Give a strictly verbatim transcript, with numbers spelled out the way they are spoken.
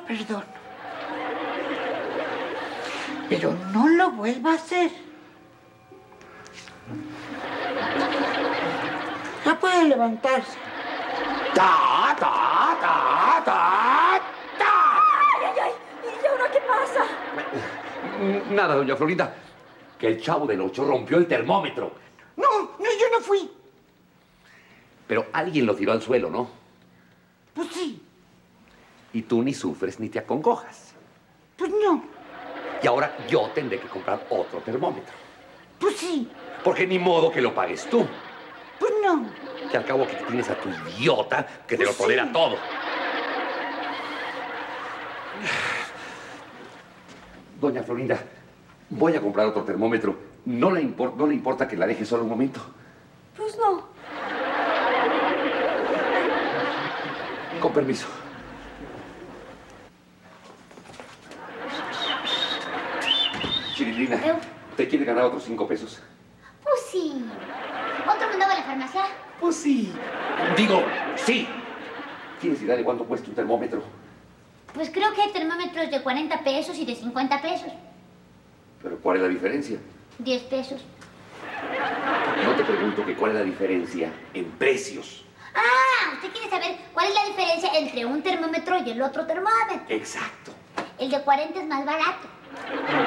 perdón. Pero no lo vuelva a hacer. Ya puede levantarse. ¡Ta, ta, ta, ta, ta! ¡Ay, ay, ay! ¿Y ahora qué pasa? Nada, doña Florinda. Que el Chavo del Ocho rompió el termómetro. No, no, yo no fui. Pero alguien lo tiró al suelo, ¿no? Pues sí. Y tú ni sufres ni te acongojas. Pues no. Y ahora yo tendré que comprar otro termómetro. Pues sí. Porque ni modo que lo pagues tú. Pues no. Que al cabo que tienes a tu idiota que te Pues lo tolera sí. todo. Doña Florinda, voy a comprar otro termómetro. ¿No le, impor- no le importa que la deje solo un momento? Pues no. Con permiso. Chirilina, ¿Eu? ¿te quiere ganar otros cinco pesos? Pues sí. ¿Otro mandaba a la farmacia? Pues sí. Digo, sí. ¿Tienes idea de cuánto cuesta un termómetro? Pues creo que hay termómetros de cuarenta pesos y de cincuenta pesos. ¿Pero cuál es la diferencia? diez pesos. No te pregunto que cuál es la diferencia en precios. Ah, usted quiere saber cuál es la diferencia entre un termómetro y el otro termómetro. Exacto. El de cuarenta es más barato.